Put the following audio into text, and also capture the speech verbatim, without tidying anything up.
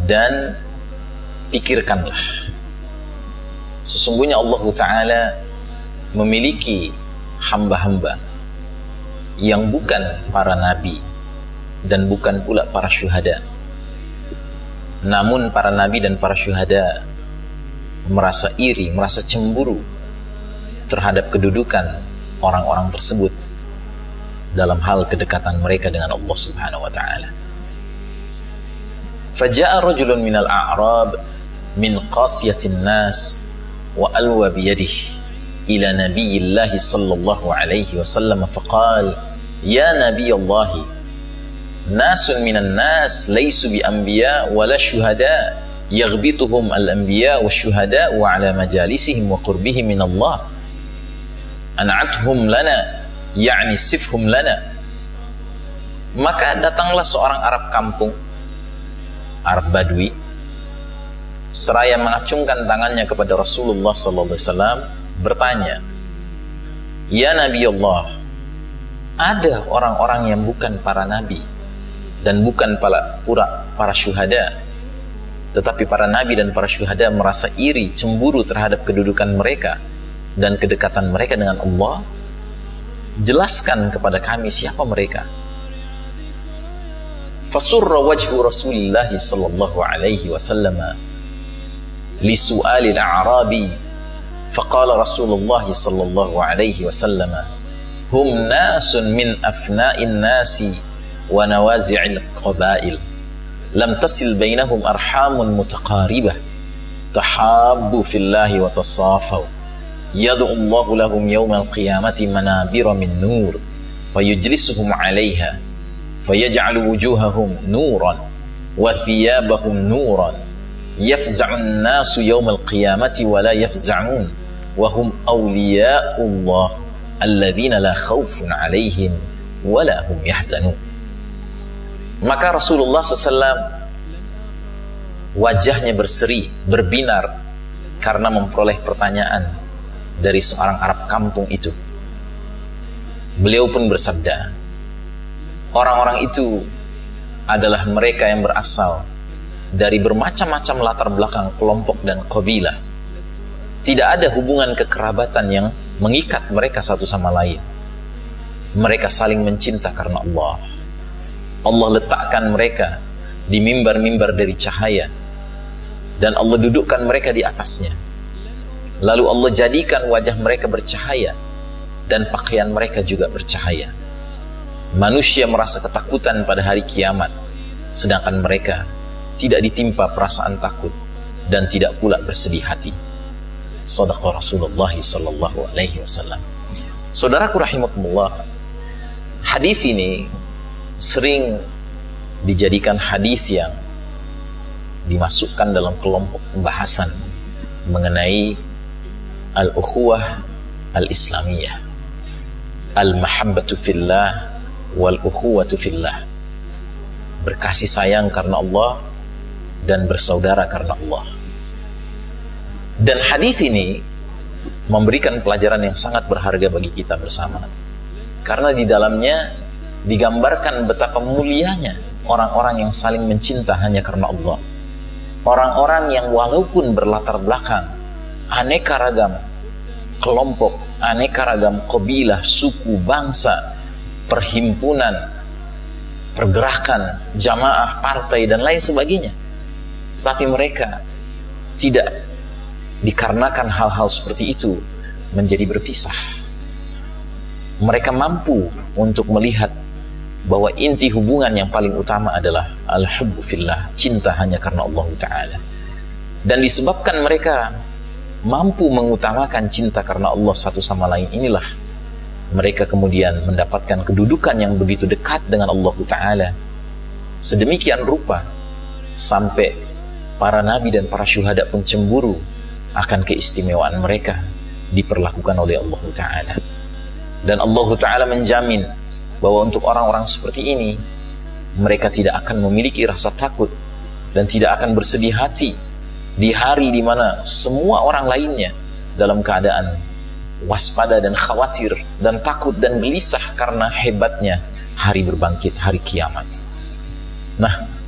dan pikirkanlah, sesungguhnya Allah Ta'ala memiliki hamba-hamba yang bukan para nabi dan bukan pula para syuhada. Namun para nabi dan para syuhada merasa iri, merasa cemburu terhadap kedudukan orang-orang tersebut dalam hal kedekatan mereka dengan Allah Subhanahu wa ta'ala. Faja'a rajulun minal a'rab min qasiyatin nas wa alwa biyadihi ila nabiyillahi sallallahu alaihi wasallam faqal ya nabiyallahi nasun minan nas laysu bi anbiya wala syuhada yaghbituhum al-anbiya wa syuhada wa ala majalisihim wa qurbihim min Allah an'athum lana ya'ni sifhum lana. Maka datanglah seorang Arab kampung, Arab Badui, seraya mengacungkan tangannya kepada Rasulullah sallallahu alaihi wasallam bertanya, ya Nabi Allah, ada orang-orang yang bukan para nabi dan bukan para, para, para syuhada, tetapi para nabi dan para syuhada merasa iri, cemburu terhadap kedudukan mereka dan kedekatan mereka dengan Allah. Jelaskan kepada kami siapa mereka. Fasurra wajhu Rasulillah sallallahu alaihi wasallam li su'alil a'rabi faqala Rasulullah sallallahu alaihi wasallam hum nasun min afna'in nasi wa nawazi'il qabail lam tasil bainahum arhamun mutaqaribah tahabbu fillahi wa tasafaw yad'u Allahu lahum yawmal qiyamati manabira min nur fayujlisuhum 'alayha fayaj'alu wujuhahum nuran wa thiyabahum nuran yafza'u an-nasu yawmal qiyamati wa la yafza'un wa hum awliya'ullah alladzina la khawfun 'alaihim wa la hum yahzanun. Maka Rasulullah sallallahu alaihi wasallam wajahnya berseri, berbinar karena memperoleh pertanyaan dari seorang Arab kampung itu. Beliau pun bersabda, orang-orang itu adalah mereka yang berasal dari bermacam-macam latar belakang kelompok dan kabilah. Tidak ada hubungan kekerabatan yang mengikat mereka satu sama lain. Mereka saling mencinta karena Allah. Allah letakkan mereka di mimbar-mimbar dari cahaya dan Allah dudukkan mereka di atasnya. Lalu Allah jadikan wajah mereka bercahaya dan pakaian mereka juga bercahaya. Manusia merasa ketakutan pada hari kiamat, sedangkan mereka tidak ditimpa perasaan takut dan tidak pula bersedih hati. Shadaqa Rasulullah sallallahu alaihi wasallam. Saudaraku rahimakumullah, hadis ini sering dijadikan hadis yang dimasukkan dalam kelompok pembahasan mengenai al-ukhuwah al-islamiyah, al-mahabbatu fillah wal ukhuwatu fillah, berkasih sayang karena Allah dan bersaudara karena Allah. Dan hadis ini memberikan pelajaran yang sangat berharga bagi kita bersama, karena di dalamnya digambarkan betapa mulianya orang-orang yang saling mencinta hanya karena Allah. Orang-orang yang walaupun berlatar belakang aneka ragam kelompok, aneka ragam kabilah, suku, bangsa, perhimpunan, pergerakan, jamaah, partai, dan lain sebagainya, tapi mereka tidak dikarenakan hal-hal seperti itu menjadi berpisah. Mereka mampu untuk melihat bahwa inti hubungan yang paling utama adalah al-hubbu fillah, cinta hanya karena Allah Ta'ala. Dan disebabkan mereka mampu mengutamakan cinta karena Allah satu sama lain, inilah mereka kemudian mendapatkan kedudukan yang begitu dekat dengan Allah Ta'ala, sedemikian rupa sampai para nabi dan para syuhada pun cemburu akan keistimewaan mereka diperlakukan oleh Allah Ta'ala. Dan Allah Ta'ala menjamin bahwa untuk orang-orang seperti ini, mereka tidak akan memiliki rasa takut dan tidak akan bersedih hati di hari di mana semua orang lainnya dalam keadaan waspada dan khawatir dan takut dan gelisah karena hebatnya hari berbangkit, hari kiamat. Nah,